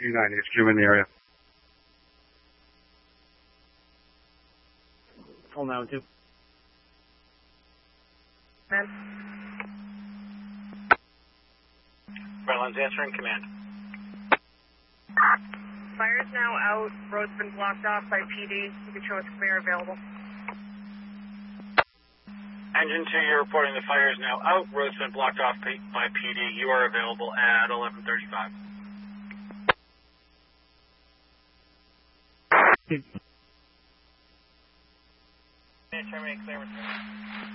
United HQ in the area. Call 912. Redlands answering command. Fire's now out. Road's been blocked off by PD. You can show us if they're available. Engine 2, you're reporting the fire is now out. Road's been blocked off by PD. You are available at 11:35. Terminate clear.